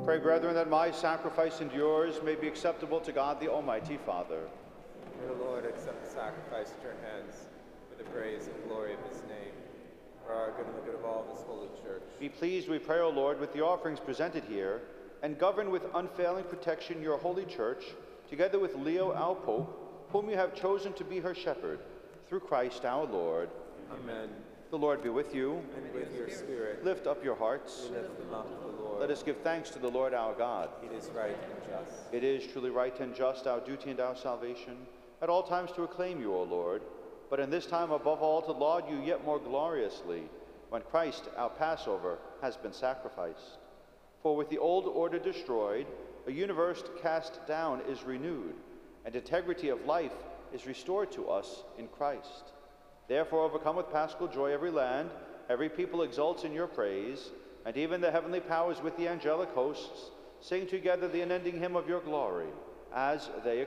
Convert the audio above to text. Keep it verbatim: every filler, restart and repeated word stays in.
Pray, brethren, that my sacrifice and yours may be acceptable to God the Almighty Father. May the Lord accept the sacrifice at your hands for the praise and glory of his name, for our good and the good of all this holy church. Be pleased, we pray, O Lord, with the offerings presented here, and govern with unfailing protection your holy church, together with Leo our Pope, whom you have chosen to be her shepherd, through Christ our Lord. Amen. The Lord be with you. And with your spirit. Lift up your hearts. We lift them up to the Lord. Let us give thanks to the Lord our God. It is right and just. It is truly right and just, our duty and our salvation, at all times to acclaim you, O Lord, but in this time above all to laud you yet more gloriously, when Christ, our Passover, has been sacrificed. For with the old order destroyed, a universe cast down is renewed, and integrity of life is restored to us in Christ. Therefore, overcome with paschal joy every land, every people exults in your praise, and even the heavenly powers with the angelic hosts sing together the unending hymn of your glory, as they